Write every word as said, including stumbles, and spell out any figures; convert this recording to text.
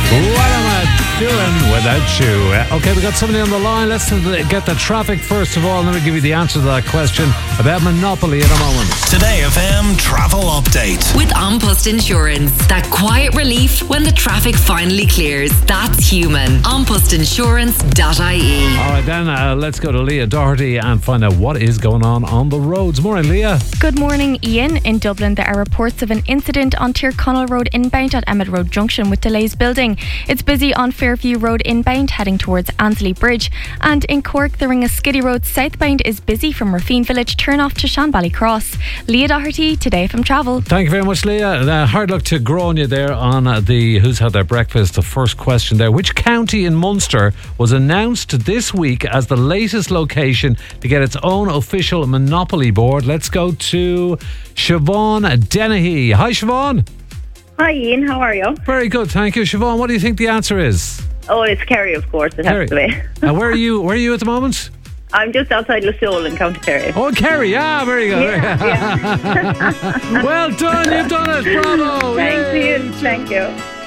What am I doing without you? Uh, Okay, we got somebody on the line. Let's get the traffic first of all, and then we'll give you the answer to that question about Monopoly in a moment. Today F M travel update. With An Post Insurance. That quiet relief when the traffic finally clears. That's human. an post insurance dot I E. All right, then uh, let's go to Leah Doherty and find out what is going on on the roads. Morning, Leah. Good morning, Ian. In Dublin, there are reports of an incident on Tyrconnell Road inbound at Emmett Road Junction with delays building. It's busy on Fairview Road inbound heading towards Ansley Bridge. And in Cork, the Ring of Skiddy Road southbound is busy from Rafine Village turn off to Shanbally Cross. Leah Doherty, Today from Travel. Thank you very much, Leah. Uh, hard luck to Grania there on uh, the Who's Had Their Breakfast. The first question there. Which county in Munster was announced this week as the latest location to get its own official Monopoly board? Let's go to Siobhan Dennehy. Hi, Siobhan. Hi Ian, how are you? Very good, thank you. Siobhan, what do you think the answer is? Oh, it's Kerry, of course, it Kerry. has to be. And where are you? Where are you at the moment? I'm just outside Lisole in County Kerry. Oh, Kerry. Ah, very good. Yeah, yeah. Well done, you've done it. Bravo. Thanks Yay. Ian, thank you.